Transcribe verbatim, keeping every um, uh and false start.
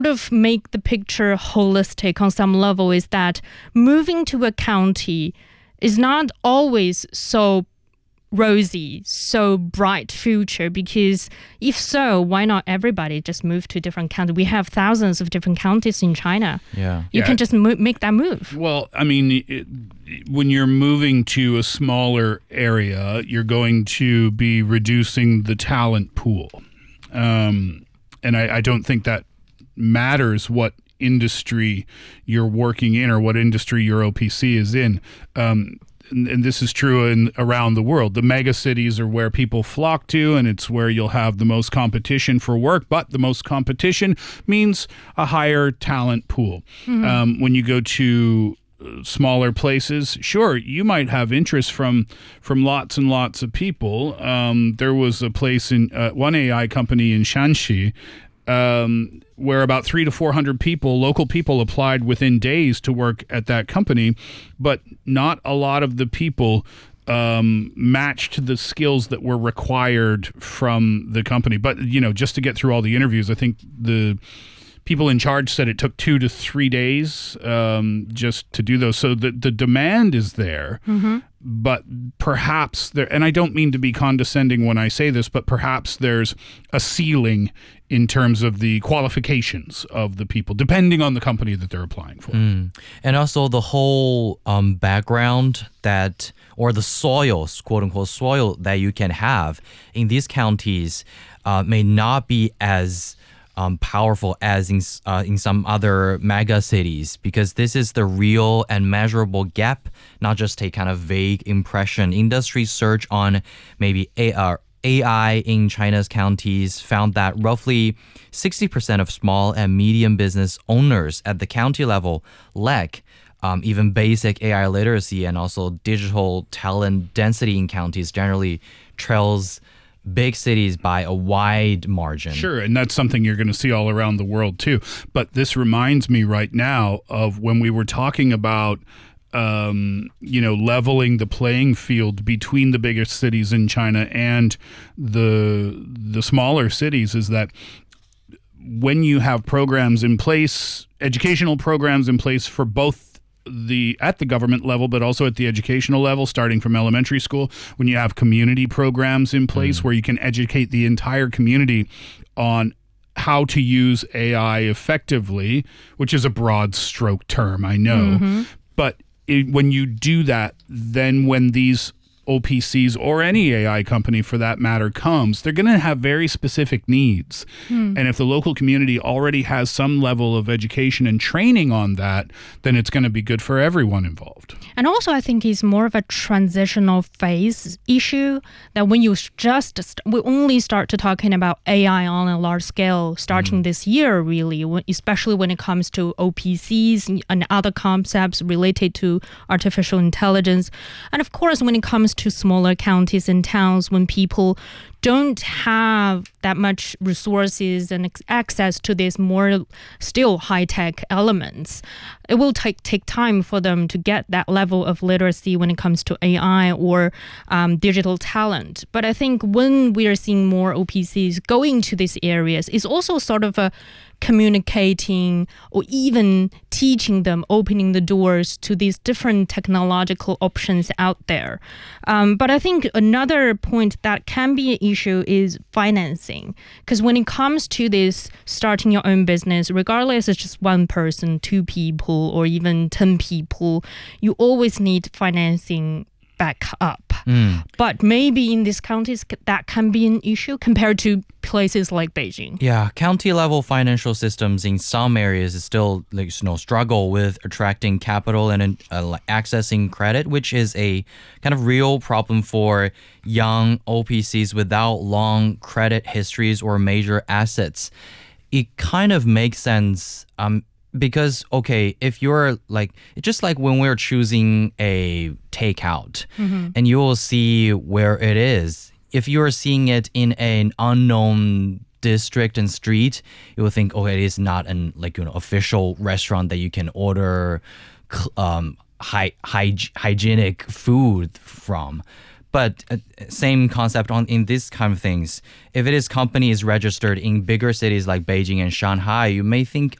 of make the picture holistic on some level is that moving to a county is not always so rosy, so bright future, because if so, why not everybody just move to different counties? We have thousands of different counties in China. Yeah. You yeah. can just mo- make that move. Well, I mean, it, when you're moving to a smaller area, you're going to be reducing the talent pool. Um, and I, I don't think that matters what industry you're working in or what industry your O P C is in. Um, and, and this is true in around the world. The mega cities are where people flock to, and it's where you'll have the most competition for work, but the most competition means a higher talent pool. Mm-hmm. Um, when you go to smaller places, sure, you might have interest from from lots and lots of people. Um, there was a place in uh, one A I company in Shanxi um, where about three to four hundred people, local people, applied within days to work at that company, but not a lot of the people um, matched the skills that were required from the company. But you know, just to get through all the interviews, I think the people in charge said it took two to three days um, just to do those. So the, the demand is there, mm-hmm. but perhaps there, and I don't mean to be condescending when I say this, but perhaps there's a ceiling in terms of the qualifications of the people, depending on the company that they're applying for. Mm. And also the whole um, background that, or the soils, quote unquote, soil that you can have in these counties uh, may not be as Um, powerful as in uh, in some other mega cities, because this is the real and measurable gap, not just a kind of vague impression. Industry search on maybe A R, A I in China's counties found that roughly sixty percent of small and medium business owners at the county level lack um, even basic A I literacy, and also digital talent density in counties generally trails big cities by a wide margin. Sure, and that's something you're going to see all around the world too. But this reminds me right now of when we were talking about um, you know, leveling the playing field between the biggest cities in China and the the smaller cities, is that when you have programs in place, educational programs in place for both the at the government level, but also at the educational level, starting from elementary school, when you have community programs in place mm. where you can educate the entire community on how to use A I effectively, which is a broad stroke term, I know. Mm-hmm. But it, when you do that, then when these O P Cs or any A I company for that matter comes, they're going to have very specific needs. Hmm. And if the local community already has some level of education and training on that, then it's going to be good for everyone involved. And also, I think it's more of a transitional phase issue, that when you just, st- we only start to talking about A I on a large scale starting mm. this year, really, when, especially when it comes to O P Cs and other concepts related to artificial intelligence. And of course, when it comes to smaller counties and towns, when people don't have that much resources and ex- access to these more still high-tech elements, it will take take time for them to get that level of literacy when it comes to A I or um, digital talent. But I think when we are seeing more O P Cs going to these areas, it's also sort of a communicating or even teaching them, opening the doors to these different technological options out there. Um, but I think another point that can be an issue is financing. Because when it comes to this starting your own business, regardless it's just one person, two people, or even ten people, you always need financing back up. Mm. But maybe in these counties, that can be an issue compared to places like Beijing. Yeah, county level financial systems in some areas still like, you know, struggle with attracting capital and uh, like accessing credit, which is a kind of real problem for young O P Cs without long credit histories or major assets. It kind of makes sense um, because, okay, if you're like, it's just like when we're choosing a takeout mm-hmm. and you will see where it is. If you're seeing it in an unknown district and street, you will think, oh, it is not an like, you know, official restaurant that you can order um, hy- hy- hygienic food from. But uh, same concept on in this kind of things. If it is company is registered in bigger cities like Beijing and Shanghai, you may think,